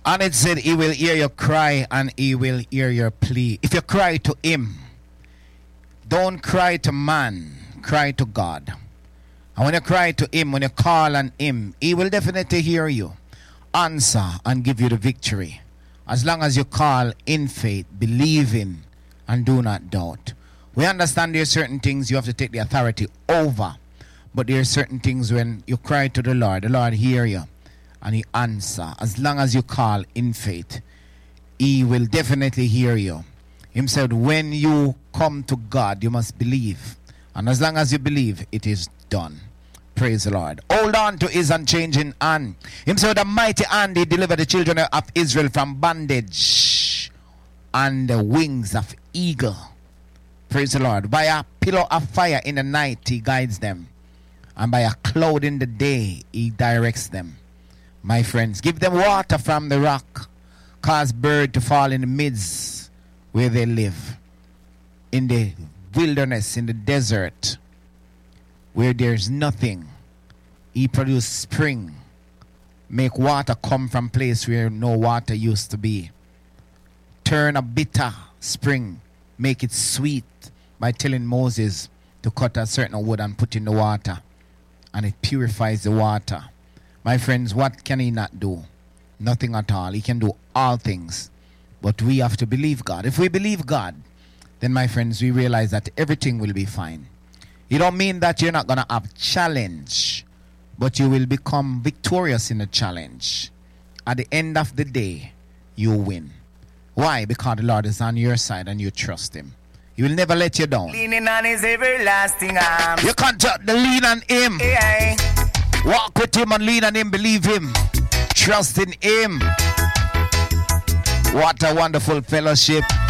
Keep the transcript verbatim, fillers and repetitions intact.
And it said he will hear your cry and he will hear your plea. If you cry to him, don't cry to man, cry to God. And when you cry to him, when you call on him, he will definitely hear you, answer and give you the victory. As long as you call in faith, believe in, and do not doubt. We understand there are certain things you have to take the authority over. But there are certain things when you cry to the Lord, the Lord hear you and he answer. As long as you call in faith, he will definitely hear you. He said, when you come to God, you must believe. And as long as you believe, it is done. Praise the Lord. Hold on to his unchanging hand. Him said, the mighty hand, he delivered the children of Israel from bondage and the wings of eagle. Praise the Lord. By a pillar of fire in the night, he guides them. And by a cloud in the day, he directs them. My friends, give them water from the rock. Cause bird to fall in the midst where they live. In the wilderness, in the desert, where there's nothing, he produce spring. Make water come from place where no water used to be. Turn a bitter spring, make it sweet by telling Moses to cut a certain wood and put in the water. And it purifies the water. My friends, what can he not do? Nothing at all. He can do all things. But we have to believe God. If we believe God, then my friends, we realize that everything will be fine. It don't mean that you're not going to have challenge, but you will become victorious in the challenge. At the end of the day, you win. Why? Because the Lord is on your side and you trust him. He will never let you down. Leaning on his everlasting arms. You can't the lean on him. Yeah. Walk with him and lean on him. Believe him. Trust in him. What a wonderful fellowship.